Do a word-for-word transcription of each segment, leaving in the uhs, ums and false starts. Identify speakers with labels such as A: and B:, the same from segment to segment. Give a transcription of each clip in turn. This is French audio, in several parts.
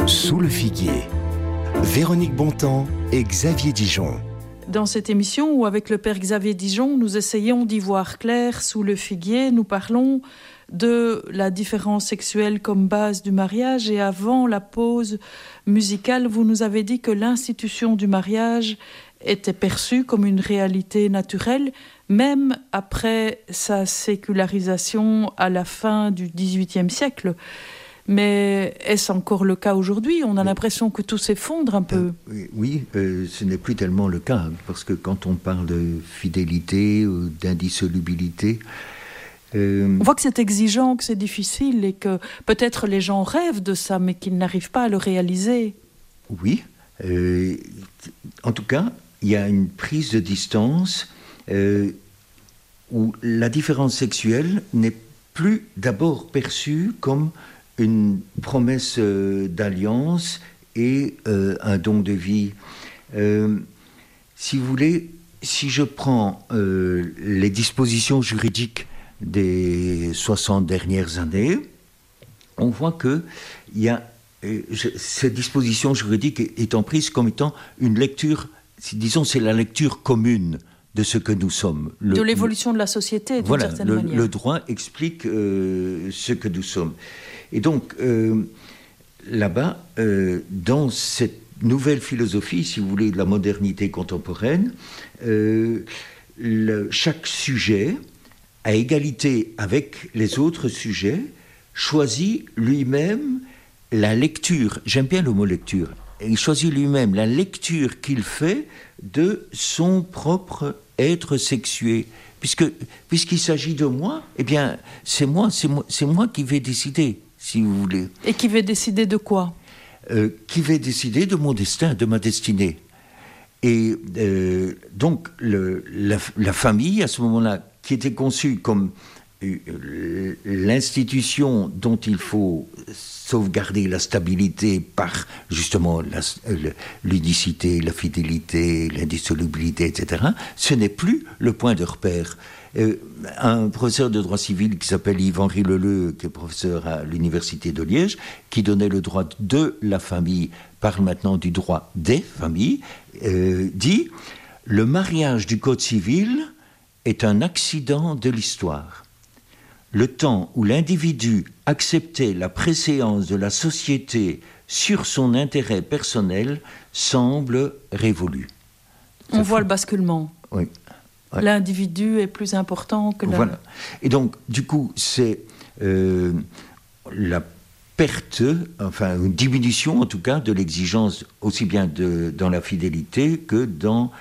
A: Sous le figuier, Véronique Bontemps et Xavier Dijon.
B: Dans cette émission où, avec le père Xavier Dijon, nous essayons d'y voir clair sous le figuier, nous parlons de la différence sexuelle comme base du mariage. Et avant la pause musicale, vous nous avez dit que l'institution du mariage était perçue comme une réalité naturelle, même après sa sécularisation à la fin du dix-huitième siècle. Mais est-ce encore le cas aujourd'hui ? On a oui. l'impression que tout s'effondre un peu.
C: Euh, oui, euh, ce n'est plus tellement le cas, parce que quand on parle de fidélité ou d'indissolubilité...
B: Euh... On voit que c'est exigeant, que c'est difficile, et que peut-être les gens rêvent de ça, mais qu'ils n'arrivent pas à le réaliser.
C: Oui, euh, en tout cas, il y a une prise de distance euh, où la différence sexuelle n'est plus d'abord perçue comme une promesse euh, d'alliance et euh, un don de vie. Euh, si vous voulez, si je prends euh, les dispositions juridiques des soixante dernières années, on voit qu'il y a euh, je, cette disposition juridique étant prise comme étant une lecture, disons, c'est la lecture commune de ce que nous sommes.
B: Le, de l'évolution de la société, d'une
C: voilà,
B: certaine
C: le,
B: manière.
C: Le droit explique euh, ce que nous sommes. Et donc, euh, là-bas, euh, dans cette nouvelle philosophie, si vous voulez, de la modernité contemporaine, euh, le, chaque sujet, à égalité avec les autres sujets, choisit lui-même la lecture, j'aime bien le mot lecture, il choisit lui-même la lecture qu'il fait de son propre être sexué. Puisque, puisqu'il s'agit de moi, eh bien, c'est moi, c'est moi, c'est moi qui vais décider, si vous voulez.
B: Et qui va décider de quoi ?
C: euh, Qui va décider de mon destin, de ma destinée. Et euh, donc, le, la, la famille, à ce moment-là, qui était conçue comme euh, l'institution dont il faut sauvegarder la stabilité par, justement, la, l'unicité, la fidélité, l'indissolubilité, et cetera, ce n'est plus le point de repère. Euh, un professeur de droit civil qui s'appelle Yves-Henri Leleu, qui est professeur à l'université de Liège, qui donnait le droit de la famille, parle maintenant du droit des familles, euh, dit « Le mariage du Code civil est un accident de l'histoire. Le temps où l'individu acceptait la préséance de la société sur son intérêt personnel semble révolu. »
B: On voit le basculement.
C: Oui. Ouais.
B: L'individu est plus important que la...
C: Voilà. Et donc, du coup, c'est euh, la perte, enfin une diminution en tout cas, de l'exigence aussi bien de, dans la fidélité que dans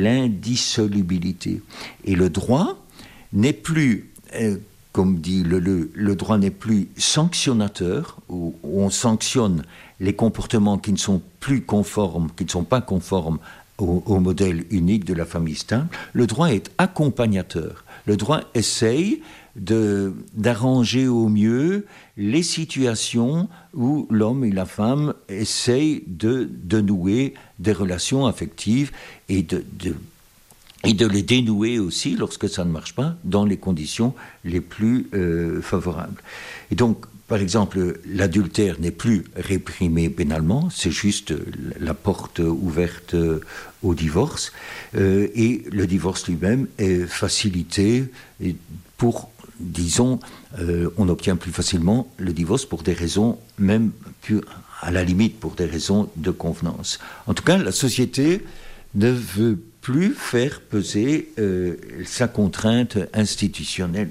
C: l'indissolubilité. Et le droit n'est plus, euh, comme dit Leleu, le droit n'est plus sanctionnateur, où, où on sanctionne les comportements qui ne sont plus conformes, qui ne sont pas conformes Au, au modèle unique de la famille stable. Le droit est accompagnateur. Le droit essaye de, d'arranger au mieux les situations où l'homme et la femme essayent de, de nouer des relations affectives et de, de, et de les dénouer aussi, lorsque ça ne marche pas, dans les conditions les plus euh, favorables. Et donc, par exemple, l'adultère n'est plus réprimé pénalement, c'est juste la porte ouverte au divorce, euh, et le divorce lui-même est facilité pour, disons, euh, on obtient plus facilement le divorce pour des raisons, même plus, à la limite pour des raisons de convenance. En tout cas, la société ne veut plus faire peser euh, sa contrainte institutionnelle.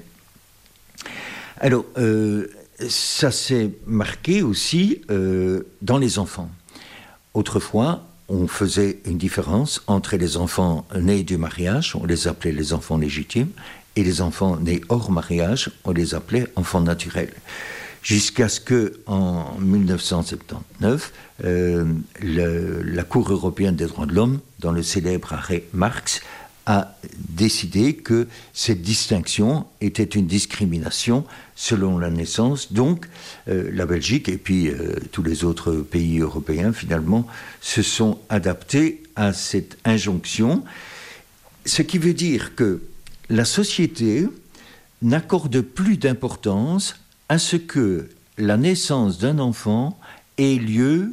C: Alors, euh, ça s'est marqué aussi euh, dans les enfants. Autrefois, on faisait une différence entre les enfants nés du mariage, on les appelait les enfants légitimes, et les enfants nés hors mariage, on les appelait enfants naturels. Jusqu'à ce qu'en dix-neuf cent soixante-dix-neuf, euh, le, la Cour européenne des droits de l'homme, dans le célèbre arrêt Marx, a décidé que cette distinction était une discrimination selon la naissance. Donc, euh, la Belgique et puis euh, tous les autres pays européens, finalement, se sont adaptés à cette injonction. Ce qui veut dire que la société n'accorde plus d'importance à ce que la naissance d'un enfant ait lieu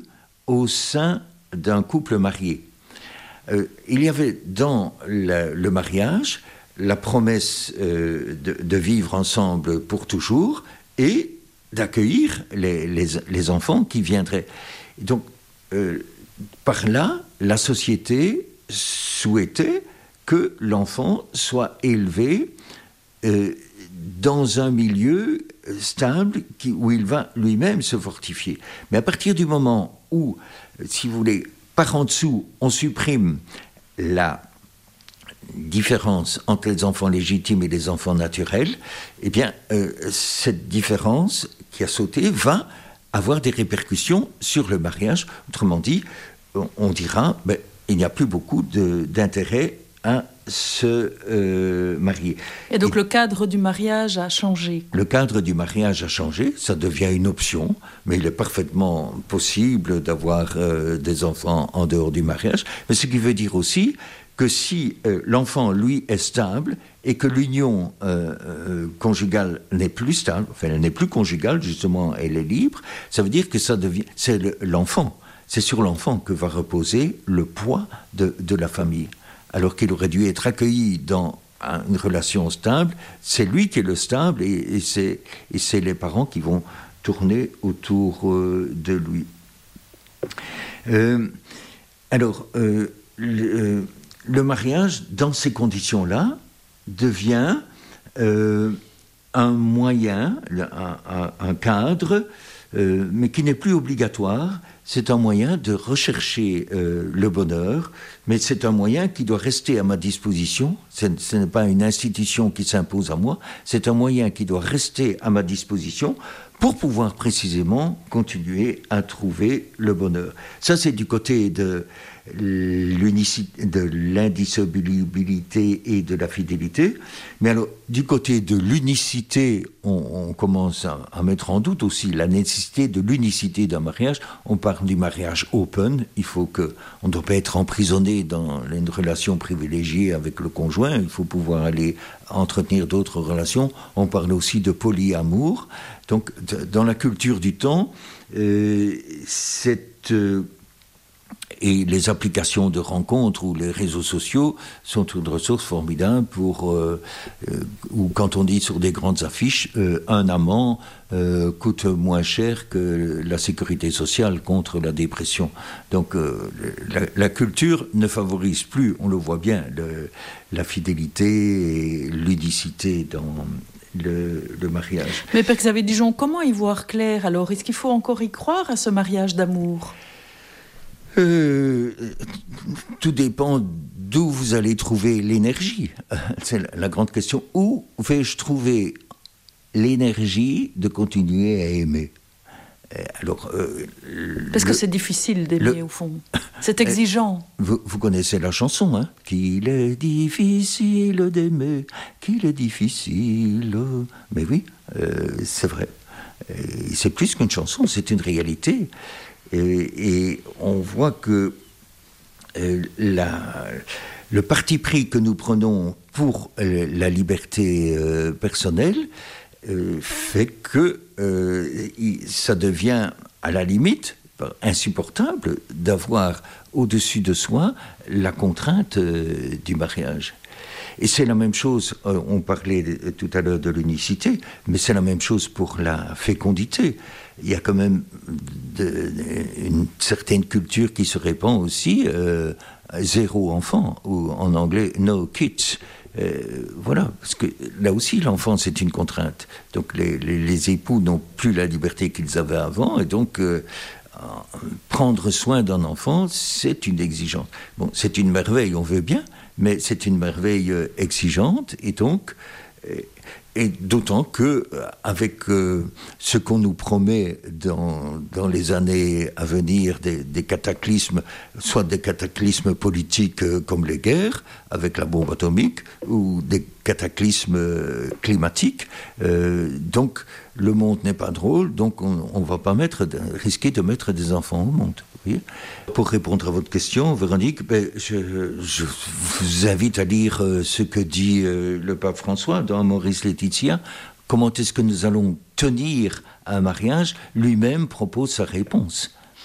C: au sein d'un couple marié. Euh, il y avait dans la, le mariage la promesse euh, de, de vivre ensemble pour toujours et d'accueillir les, les, les enfants qui viendraient. Donc, euh, par là, la société souhaitait que l'enfant soit élevé euh, dans un milieu stable qui, où il va lui-même se fortifier. Mais à partir du moment où, si vous voulez, par en dessous, on supprime la différence entre les enfants légitimes et les enfants naturels, eh bien, euh, cette différence qui a sauté va avoir des répercussions sur le mariage. Autrement dit, on, on dira, ben, il n'y a plus beaucoup de, d'intérêt à se euh, marier.
B: Et donc et le cadre du mariage a changé.
C: Le cadre du mariage a changé, ça devient une option, mais il est parfaitement possible d'avoir euh, des enfants en dehors du mariage. Mais ce qui veut dire aussi que si euh, l'enfant, lui, est stable et que l'union euh, euh, conjugale n'est plus stable, enfin elle n'est plus conjugale, justement, elle est libre, ça veut dire que ça devient, c'est le, l'enfant, c'est sur l'enfant que va reposer le poids de, de la famille. Alors qu'il aurait dû être accueilli dans une relation stable, c'est lui qui est le stable et, et, c'est, et c'est les parents qui vont tourner autour euh, de lui. Euh, alors, euh, le, le mariage, dans ces conditions-là, devient euh, un moyen, un, un, un cadre, euh, mais qui n'est plus obligatoire. C'est un moyen de rechercher euh, le bonheur, mais c'est un moyen qui doit rester à ma disposition. Ce, ce n'est pas une institution qui s'impose à moi, c'est un moyen qui doit rester à ma disposition pour pouvoir précisément continuer à trouver le bonheur. Ça, c'est du côté de, de l'indissolubilité et de la fidélité. Mais alors, du côté de l'unicité, on, on commence à, à mettre en doute aussi la nécessité de l'unicité d'un mariage. On parle du mariage open. Il faut que, on ne doit pas être emprisonné dans une relation privilégiée avec le conjoint. Il faut pouvoir aller entretenir d'autres relations. On parle aussi de polyamour. Donc, dans la culture du temps, euh, cette, euh, et les applications de rencontres ou les réseaux sociaux sont une ressource formidable pour, euh, euh, ou quand on dit sur des grandes affiches, euh, un amant euh, coûte moins cher que la sécurité sociale contre la dépression. Donc, euh, la, la culture ne favorise plus, on le voit bien, le, la fidélité et l'unicité dans Le, le mariage.
B: Mais Père Xavier Dijon, comment y voir clair alors ? Est-ce qu'il faut encore y croire à ce mariage d'amour ?
C: euh, Tout dépend d'où vous allez trouver l'énergie. C'est la, la grande question. Où vais-je trouver l'énergie de continuer à aimer ? Alors, euh,
B: Parce
C: le,
B: que c'est difficile d'aimer, le, au fond. C'est exigeant.
C: Vous, vous connaissez la chanson, hein ? Qu'il est difficile d'aimer, qu'il est difficile. Mais oui, euh, c'est vrai. Et c'est plus qu'une chanson, c'est une réalité. Et, et on voit que euh, la, le parti pris que nous prenons pour euh, la liberté euh, personnelle Euh, fait que euh, ça devient à la limite insupportable d'avoir au-dessus de soi la contrainte euh, du mariage. Et c'est la même chose, euh, on parlait tout à l'heure de l'unicité, mais c'est la même chose pour la fécondité. Il y a quand même de, de, une certaine culture qui se répand aussi, euh, zéro enfant, ou en anglais no kids. Euh, voilà, parce que là aussi l'enfant c'est une contrainte. Donc les, les, les époux n'ont plus la liberté qu'ils avaient avant, et donc euh, prendre soin d'un enfant c'est une exigence. Bon, c'est une merveille, on veut bien, mais c'est une merveille euh, exigeante, et donc euh, et d'autant que avec euh, ce qu'on nous promet dans, dans les années à venir, des, des cataclysmes, soit des cataclysmes politiques euh, comme les guerres avec la bombe atomique, ou des cataclysmes euh, climatiques, euh, donc le monde n'est pas drôle, donc on ne va pas mettre de, risquer de mettre des enfants au monde. Voyez. Pour répondre à votre question, Véronique, ben, je, je vous invite à lire euh, ce que dit euh, le pape François dans Amoris Laetitia. Comment est-ce que nous allons tenir un mariage ? Lui-même propose sa réponse.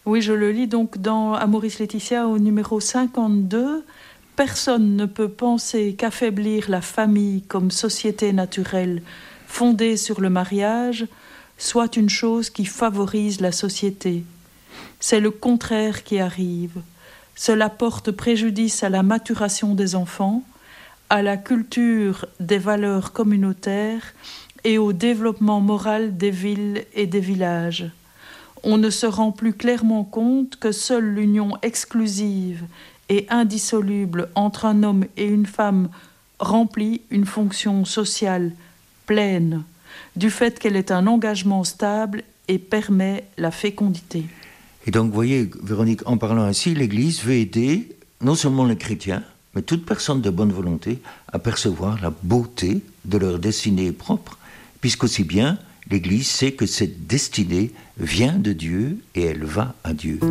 B: Oui, je le lis donc dans Amoris Laetitia au numéro cinquante-deux. Personne ne peut penser qu'affaiblir la famille comme société naturelle fondée sur le mariage soit une chose qui favorise la société. C'est le contraire qui arrive. Cela porte préjudice à la maturation des enfants, à la culture des valeurs communautaires et au développement moral des villes et des villages. On ne se rend plus clairement compte que seule l'union exclusive et indissoluble entre un homme et une femme remplit une fonction sociale pleine, du fait qu'elle est un engagement stable et permet la fécondité.
C: Et donc, vous voyez, Véronique, en parlant ainsi, l'Église veut aider non seulement les chrétiens, mais toute personne de bonne volonté à percevoir la beauté de leur destinée propre, puisqu'aussi bien, l'Église sait que cette destinée vient de Dieu et elle va à Dieu.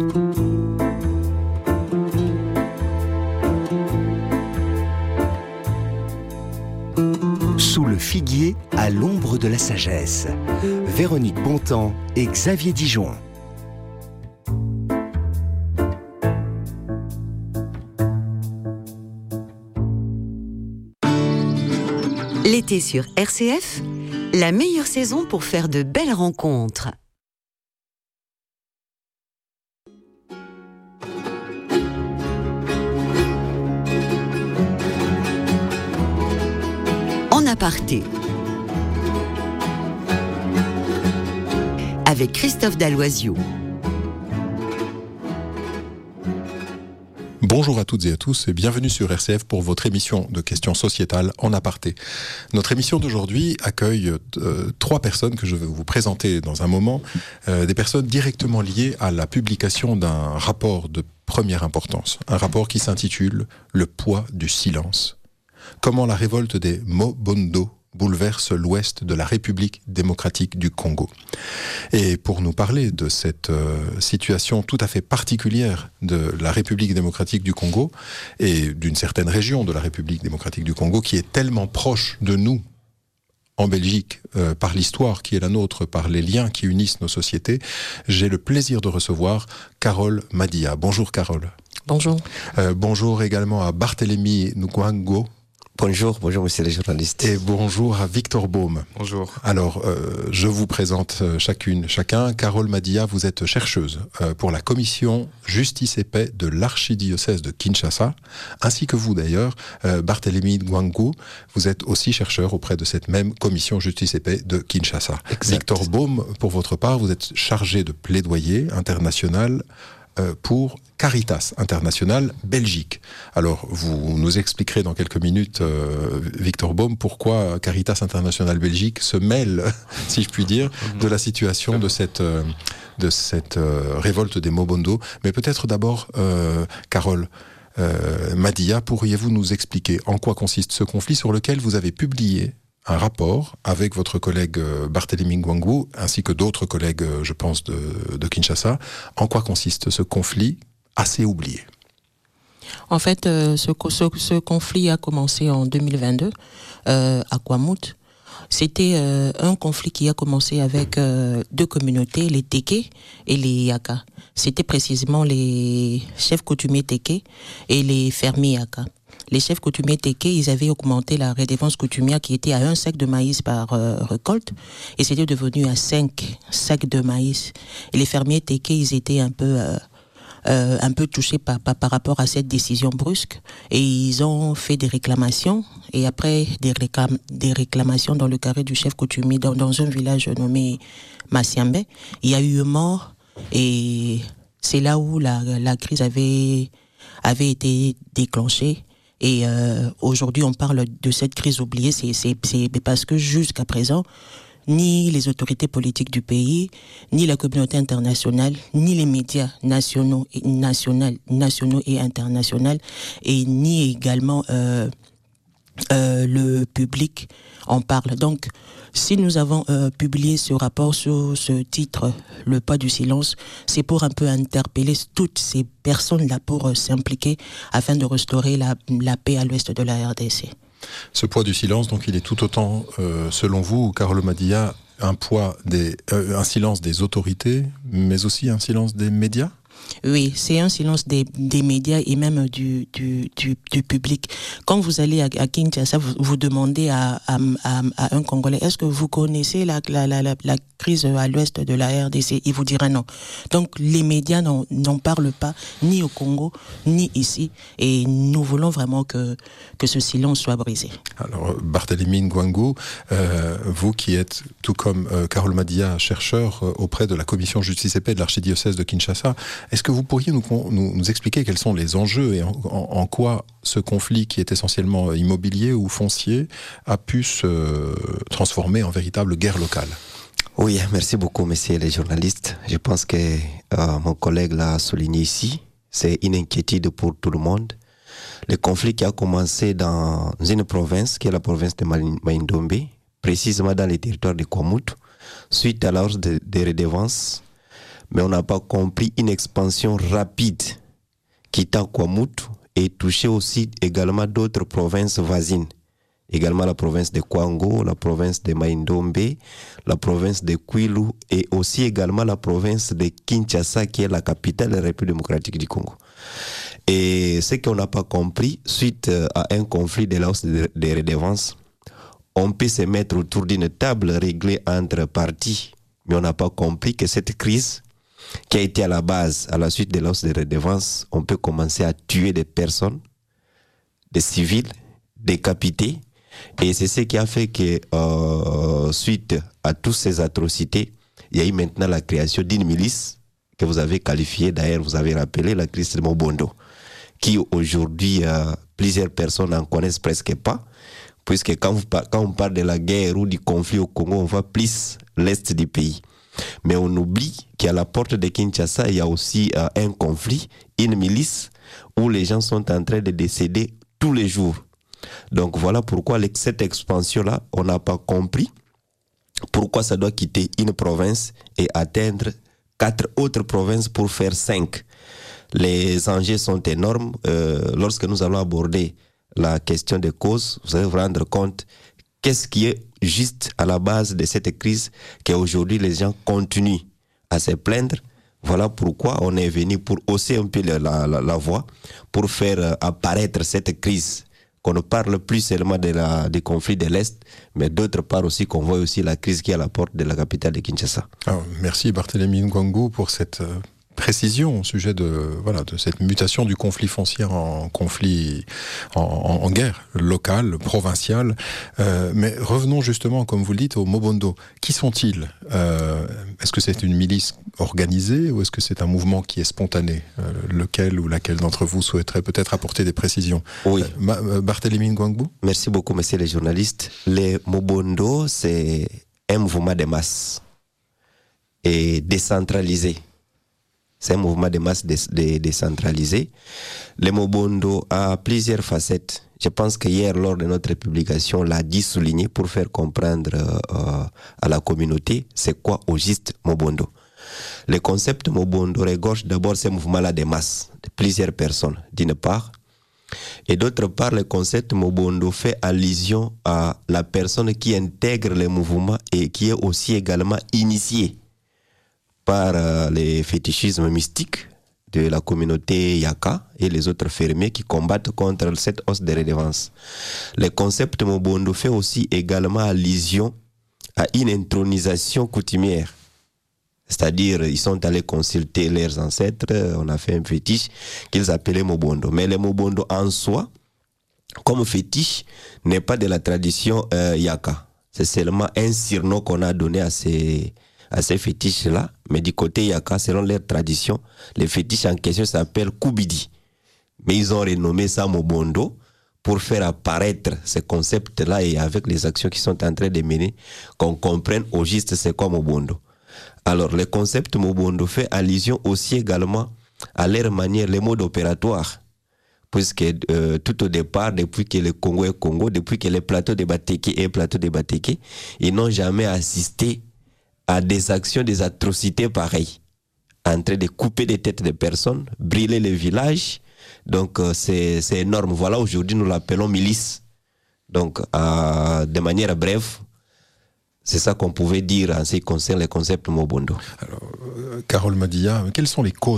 A: Sous le figuier, à l'ombre de la sagesse. Véronique Bontemps et Xavier Dijon.
D: L'été sur R C F, la meilleure saison pour faire de belles rencontres. En aparté. Avec Christophe Dalloisiot.
E: Bonjour à toutes et à tous et bienvenue sur R C F pour votre émission de questions sociétales en aparté. Notre émission d'aujourd'hui accueille euh, trois personnes que je vais vous présenter dans un moment, euh, des personnes directement liées à la publication d'un rapport de première importance, un rapport qui s'intitule « Le poids du silence ». Comment la révolte des Mobondo bouleverse l'ouest de la République démocratique du Congo. Et pour nous parler de cette euh, situation tout à fait particulière de la République démocratique du Congo et d'une certaine région de la République démocratique du Congo qui est tellement proche de nous en Belgique, euh, par l'histoire qui est la nôtre, par les liens qui unissent nos sociétés, j'ai le plaisir de recevoir Carole Madia. Bonjour Carole.
F: Bonjour.
E: Euh, bonjour également à Barthélemy Ngwango.
F: Bonjour, bonjour monsieur le journaliste.
E: Et bonjour à Victor Baume.
G: Bonjour.
E: Alors, euh, je vous présente chacune, chacun. Carole Madia, vous êtes chercheuse euh, pour la commission Justice et Paix de l'archidiocèse de Kinshasa, ainsi que vous d'ailleurs, euh, Barthélemy Ngwango, vous êtes aussi chercheur auprès de cette même commission Justice et Paix de Kinshasa.
F: Exact.
E: Victor Baume, pour votre part, vous êtes chargé de plaidoyer international pour Caritas International Belgique. Alors, vous nous expliquerez dans quelques minutes, euh, Victor Baume, pourquoi Caritas International Belgique se mêle, si je puis dire, de la situation de cette, euh, de cette euh, révolte des Mobondo. Mais peut-être d'abord, euh, Carole euh, Madia, pourriez-vous nous expliquer en quoi consiste ce conflit sur lequel vous avez publié un rapport avec votre collègue Barthélemy Ngwango, ainsi que d'autres collègues, je pense, de, de Kinshasa. En quoi consiste ce conflit assez oublié ?
F: En fait, euh, ce, ce, ce conflit a commencé en deux mille vingt-deux euh, à Kwamouth. C'était euh, un conflit qui a commencé avec euh, deux communautés, les Téké et les Yaka. C'était précisément les chefs coutumiers Téké et les fermiers Yaka. Les chefs coutumiers Téké, ils avaient augmenté la redevance coutumière qui était à un sac de maïs par euh, récolte et c'était devenu à cinq sacs de maïs. Et les fermiers Téké, ils étaient un peu, euh, euh, un peu touchés par, par, par rapport à cette décision brusque et ils ont fait des réclamations et après des, réclam- des réclamations dans le carré du chef coutumier dans, dans un village nommé Massiambe, il y a eu mort et c'est là où la, la crise avait, avait été déclenchée. Et euh, aujourd'hui, on parle de cette crise oubliée, c'est, c'est, c'est parce que jusqu'à présent, ni les autorités politiques du pays, ni la communauté internationale, ni les médias nationaux et, national, nationaux et internationaux, et ni également euh, euh, le public en parle. Donc, si nous avons euh, publié ce rapport sur ce titre, Le poids du silence, c'est pour un peu interpeller toutes ces personnes-là pour euh, s'impliquer afin de restaurer la, la paix à l'ouest de la R D C.
E: Ce poids du silence, donc, il est tout autant, euh, selon vous, Carole Madia, un poids des, euh, un silence des autorités, mais aussi un silence des médias ?
F: Oui, c'est un silence des, des médias et même du, du, du, du public. Quand vous allez à, à Kinshasa, vous, vous demandez à, à, à, à un Congolais, est-ce que vous connaissez la, la, la, la, la crise à l'ouest de la R D C? Il vous dira non. Donc les médias n'en, n'en parlent pas, ni au Congo, ni ici. Et nous voulons vraiment que, que ce silence soit brisé.
E: Alors, Barthélémy Ngwangu, euh, vous qui êtes, tout comme euh, Carole Madia, chercheur euh, auprès de la commission justice et paix de l'archidiocèse de Kinshasa, est-ce que vous pourriez nous, nous, nous expliquer quels sont les enjeux et en, en, en quoi ce conflit qui est essentiellement immobilier ou foncier a pu se transformer en véritable guerre locale?
G: Oui, merci beaucoup, messieurs les journalistes. Je pense que euh, mon collègue l'a souligné ici. C'est une inquiétude pour tout le monde. Le conflit qui a commencé dans une province, qui est la province de Mai-Ndombe, précisément dans les territoires de Kwamutu, suite à la hausse des de redevances, mais on n'a pas compris une expansion rapide quittant Kwamutu et touchait aussi également d'autres provinces voisines. Également la province de Kwango, la province de Mai-Ndombe, la province de Kwilu et aussi également la province de Kinshasa qui est la capitale de la République démocratique du Congo. Et ce qu'on n'a pas compris, suite à un conflit de la hausse des redevances, on peut se mettre autour d'une table réglée entre parties, mais on n'a pas compris que cette crise qui a été à la base, à la suite de la hausse des redevances, on peut commencer à tuer des personnes, des civils, décapités. Et c'est ce qui a fait que, euh, suite à toutes ces atrocités, il y a eu maintenant la création d'une milice que vous avez qualifiée, d'ailleurs vous avez rappelé, la crise de Mobondo, qui aujourd'hui, euh, plusieurs personnes n'en connaissent presque pas, puisque quand, vous, quand on parle de la guerre ou du conflit au Congo, on voit plus l'est du pays. Mais on oublie qu'à la porte de Kinshasa, il y a aussi euh, un conflit, une milice, où les gens sont en train de décéder tous les jours. Donc voilà pourquoi cette expansion-là, on n'a pas compris pourquoi ça doit quitter une province et atteindre quatre autres provinces pour faire cinq. Les enjeux sont énormes. Euh, lorsque nous allons aborder la question des causes, vous allez vous rendre compte qu'est-ce qui est juste à la base de cette crise, qu'aujourd'hui les gens continuent à se plaindre. Voilà pourquoi on est venu pour hausser un peu la, la, la voix, pour faire apparaître cette crise. Qu'on ne parle plus seulement de la, des conflits de l'Est, mais d'autre part aussi qu'on voit aussi la crise qui est à la porte de la capitale de Kinshasa.
E: Alors, merci Barthélémy Ngwangu pour cette euh, précision au sujet de, voilà, de cette mutation du conflit foncier en conflit, en, en, en guerre locale, provinciale. Euh, mais revenons justement, comme vous le dites, au Mobondo. Qui sont-ils? euh, Est-ce que c'est une milice organisée ou est-ce que c'est un mouvement qui est spontané? euh, Lequel ou laquelle d'entre vous souhaiterait peut-être apporter des précisions?
G: Oui.
E: Euh, Barthélémy Ngwangu.
G: Merci beaucoup, messieurs les journalistes. Les Mobondo, c'est un mouvement de masse et décentralisé. C'est un mouvement de masse dé, dé, décentralisé. Le Mobondo a plusieurs facettes. Je pense que hier, lors de notre publication, l'a dit souligné pour faire comprendre euh, à la communauté c'est quoi au juste Mobondo. Le concept Mobondo regorge d'abord ce mouvement-là de masse, de plusieurs personnes, d'une part. Et d'autre part, le concept Mobondo fait allusion à la personne qui intègre le mouvement et qui est aussi également initiée par euh, les fétichismes mystiques de la communauté Yaka et les autres fermiers qui combattent contre cette hausse de redevances. Le concept Mobondo fait aussi également allusion à une intronisation coutumière. C'est-à-dire, ils sont allés consulter leurs ancêtres, on a fait un fétiche qu'ils appelaient Mobondo. Mais le Mobondo en soi, comme fétiche, n'est pas de la tradition euh, Yaka. C'est seulement un surnom qu'on a donné à ces... à ces fétiches-là, mais du côté Yaka, selon leur tradition, les fétiches en question s'appellent Kubidi. Mais ils ont renommé ça Mobondo pour faire apparaître ce concept-là et avec les actions qui sont en train de mener, qu'on comprenne au juste c'est quoi Mobondo. Alors, le concept Mobondo fait allusion aussi également à leur manière, les modes opératoires. Puisque euh, tout au départ, depuis que le Congo est Congo, depuis que le plateau de Batéké est plateau de Batéké, ils n'ont jamais assisté à des actions, des atrocités pareilles, en train de couper des têtes de personnes, brûler les villages. Donc euh, c'est, c'est énorme. Voilà, aujourd'hui nous l'appelons milice. Donc euh, de manière brève, c'est ça qu'on pouvait dire en ce qui concerne le concept Mobondo.
E: Alors, euh, Carole Madia, quelles sont les causes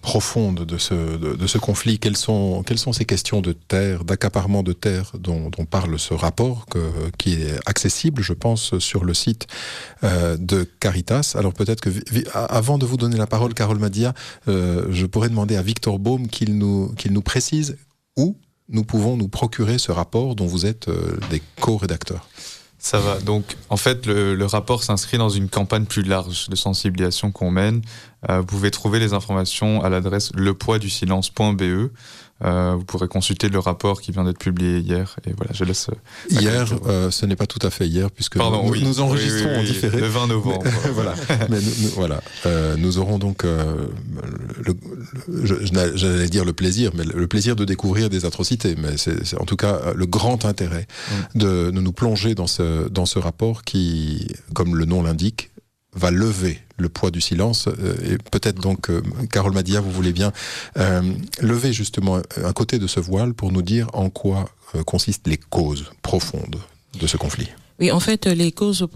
E: profondes de ce, de, de ce conflit. Quelles sont, quelles sont ces questions de terre, d'accaparement de terre dont, dont parle ce rapport que, qui est accessible, je pense, sur le site euh, de Caritas. Alors peut-être que, avant de vous donner la parole, Carole Madia, euh, je pourrais demander à Victor Baume qu'il nous, qu'il nous précise où nous pouvons nous procurer ce rapport dont vous êtes euh, des co-rédacteurs.
H: Ça va. Donc, en fait, le, le rapport s'inscrit dans une campagne plus large de sensibilisation qu'on mène. Euh, vous pouvez trouver les informations à l'adresse le poids du silence point b e. Euh, vous pourrez consulter le rapport qui vient d'être publié hier. Et voilà, je laisse.
E: Hier, euh, ce n'est pas tout à fait hier, puisque
H: Pardon,
E: nous,
H: oui.
E: nous enregistrons
H: oui, oui, oui,
E: en différé.
H: Le vingt novembre.
E: Mais, voilà. Mais nous, nous, voilà. Euh, nous aurons donc, euh, le, le, je, j'allais dire le plaisir, mais le plaisir de découvrir des atrocités. Mais c'est, c'est en tout cas le grand intérêt mm. de, de nous plonger dans ce, dans ce rapport qui, comme le nom l'indique, va lever le poids du silence. Et peut-être donc, euh, Carole Madia, vous voulez bien euh, lever justement un côté de ce voile pour nous dire en quoi euh, consistent les causes profondes de ce conflit.
F: Oui, en fait, les causes